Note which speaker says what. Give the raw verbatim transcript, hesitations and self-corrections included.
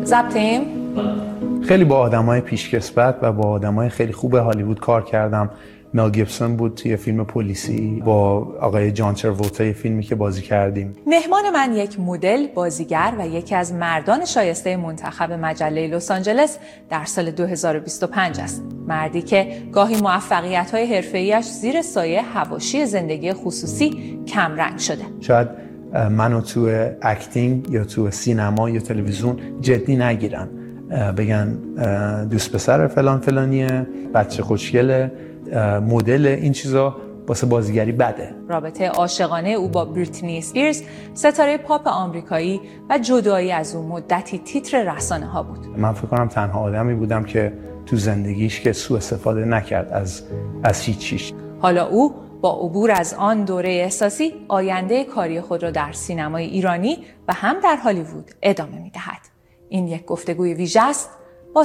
Speaker 1: ضبطیم؟
Speaker 2: خیلی با آدمای پیشکسوت و با آدمای خیلی خوب هالیوود کار کردم. مل گیبسون بود توی فیلم پلیسی، با آقای جان تراولتا فیلمی که بازی کردیم.
Speaker 1: مهمان من یک مدل، بازیگر و یکی از مردان شایسته منتخب مجله لس آنجلس در سال دو هزار و بیست و پنج است. مردی که گاهی موفقیت‌های حرفه‌ایش زیر سایه حواشی زندگی خصوصی کمرنگ شده.
Speaker 2: شاید منو تو اکتینگ یا تو سینما یا تلویزیون جدی نگیرن، بگن دوست پسر فلان فلانیه، بچه خوشگله، مدل، این چیزا واسه بازیگری بده.
Speaker 1: رابطه عاشقانه او با بریتنی اسپیرز، ستاره پاپ آمریکایی، و جدایی از او مدتی تیتر رسانه ها بود.
Speaker 2: من فکر کنم تنها آدمی بودم که تو زندگیش که سوء استفاده نکرد از از هیچ چیز.
Speaker 1: حالا او با عبور از آن دوره احساسی آینده کاری خود را در سینمای ایرانی و هم در هالیوود ادامه می‌دهد. این یک گفتگوی ویژه است